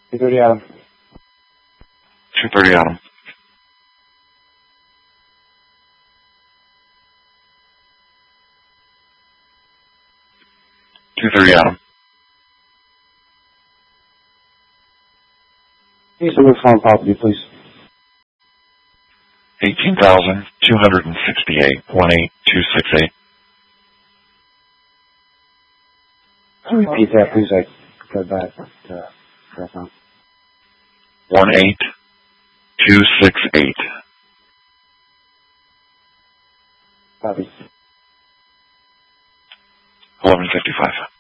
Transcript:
230 Adam. 230 Adam. 230 Adam. Please move phone property, please. 18,268, 18268. Repeat that, please. I got back. 18268. Copy. 1155.